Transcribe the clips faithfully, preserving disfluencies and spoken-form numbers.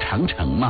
长城吗？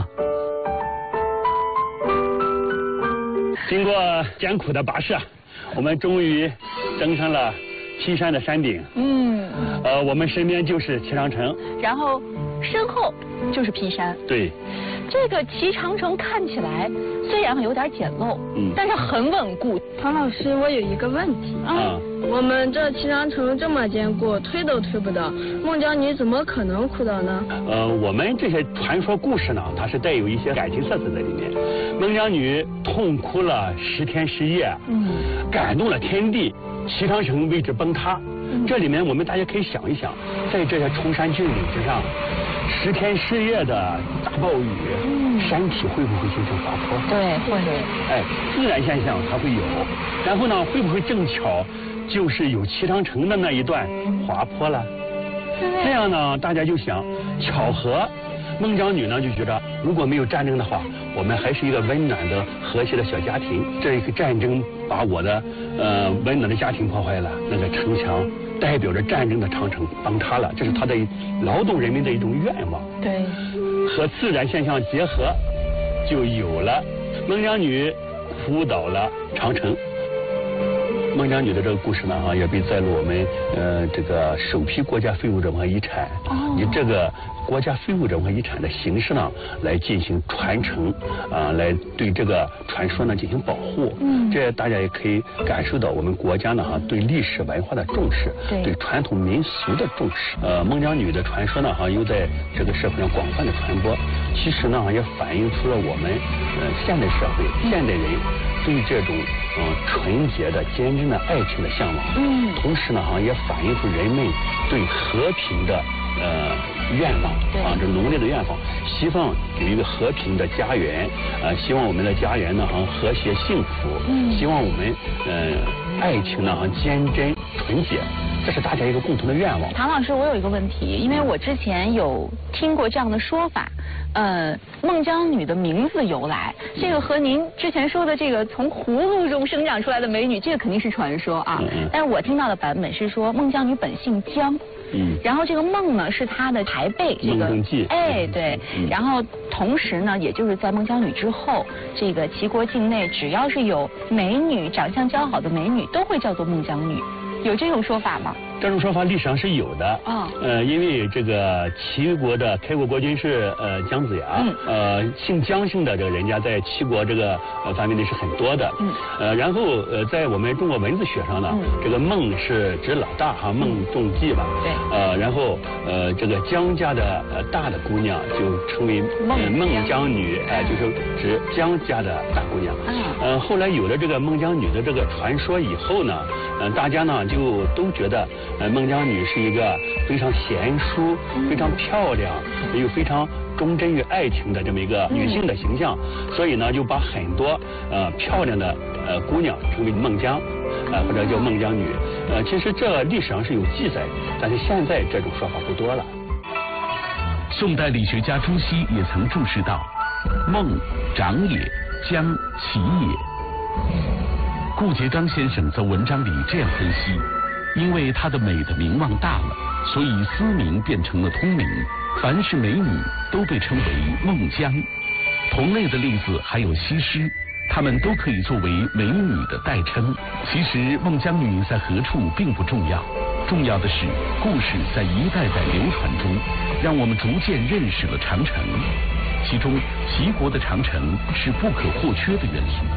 经过艰苦的跋涉，我们终于登上了岐山的山顶。嗯，呃，我们身边就是齐长城， 然后身后就是劈山。 对， 这个齐长城看起来虽然有点简陋，嗯，但是很稳固。 唐老师，我有一个问题啊，我们这齐长城这么坚固，推都推不倒，孟姜女怎么可能哭倒呢？ 呃，我们这些传说故事呢，它是带有一些感情色彩在里面。孟姜女痛哭了十天十夜，嗯，感动了天地，齐长城为之崩塌。嗯、这里面我们大家可以想一想，在这些崇山峻岭之上，十天十夜的大暴雨，嗯，山体会不会形成滑坡？ 对，会。 哎，自然现象它会有，然后呢，会不会正巧就是有齐长城的那一段滑坡了？这样呢，大家就想巧合。孟姜女呢就觉得，如果没有战争的话，我们还是一个温暖的、和谐的小家庭。这一个战争把我的呃温暖的家庭破坏了，那个城墙代表着战争的长城崩塌了，这是他的劳动人民的一种愿望。 对， 和自然现象结合，就有了孟姜女哭倒了长城。孟姜女的这个故事呢，哈，也被载入我们呃这个首批国家非物质文化遗产，哦、以这个国家非物质文化遗产的形式呢，来进行传承，啊、呃，来对这个传说呢进行保护。嗯，这大家也可以感受到我们国家呢哈对历史文化的重视，对，对传统民俗的重视。呃，孟姜女的传说呢哈又在这个社会上广泛的传播，其实呢也反映出了我们呃现代社会、嗯、现代人对这种呃纯洁的、坚贞的爱情的向往。嗯，同时呢哈也反映出人们对和平的呃愿望啊，这浓烈的愿望，希望有一个和平的家园啊、呃，希望我们的家园呢哈和谐幸福，嗯，希望我们呃爱情呢哈坚贞纯洁。这是大家一个共同的愿望。 唐老师，我有一个问题，因为我之前有听过这样的说法，呃，孟姜女的名字由来，这个和您之前说的这个从葫芦中生长出来的美女，这个肯定是传说啊。嗯、但是我听到的版本是说孟姜女本姓姜。嗯，然后这个孟呢是她的牌辈，这个哎对，嗯、然后同时呢，也就是在孟姜女之后，这个齐国境内只要是有美女、长相姣好的美女，都会叫做孟姜女。有这种说法吗？ 这种说法历史上是有的啊。呃，因为这个齐国的开国国君是呃姜子牙，嗯、呃姓姜姓的这个人家在齐国这个呃范围内是很多的。嗯。呃，然后呃在我们中国文字学上呢，嗯、这个孟是指老大哈，孟仲基吧。对。呃，然后呃这个姜家的呃大的姑娘就称为孟孟姜女，哎、呃，就是指姜家的大姑娘。嗯。呃，后来有了这个孟姜女的这个传说以后呢，呃大家呢就都觉得。呃，孟姜女是一个非常贤淑、非常漂亮、又非常忠贞于爱情的这么一个女性的形象，嗯、所以呢，就把很多呃漂亮的呃姑娘称为孟姜，呃或者叫孟姜女。呃，其实这历史上是有记载，但是现在这种说法不多了。 宋代理学家朱熹也曾注释道：“孟，长也，姜，齐也。”顾颉刚先生在文章里这样分析。因为她的美的名望大了，所以私名变成了通名，凡是美女都被称为孟姜。同类的例子还有西施，她们都可以作为美女的代称。其实孟姜女在何处并不重要，重要的是故事在一代代流传中，让我们逐渐认识了长城，其中齐国的长城是不可或缺的元素。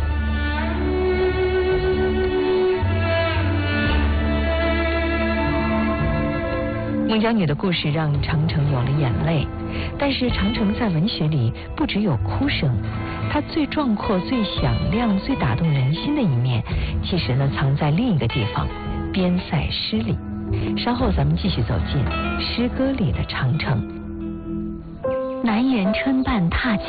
孟姜女的故事让长城有了眼泪，但是长城在文学里不只有哭声，它最壮阔、最响亮、最打动人心的一面，其实呢藏在另一个地方——边塞诗里。稍后咱们继续走进诗歌里的长城。南园春半踏